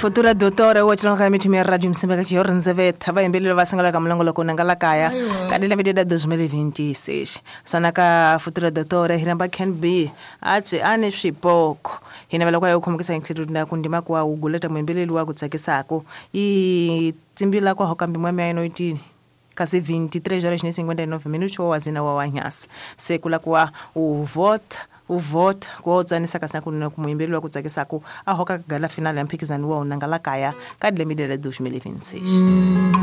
futura doutora wa chilonga mitimi ya radio msimba kachi yorinzeveta vayembelelo vasangala ka mulongo loko nangala kaya kadile medida 2026 sanaka futura doutora hiramba can be athi ane swipoko hina vela kwa yokhomukisa institute na kundima kwa uguleta mwembeleli wa kutsakisako I timbila kwa hokambi mwami ayino itini kasi 23 horas ni 59 minutos wazina wa wanyasa sekula kwa uvota kuodzanisa kasina kunena kumuimbelwa kutsakisako ahoka kagala final ya mpikizani wa unangala kaya kadile midela 2026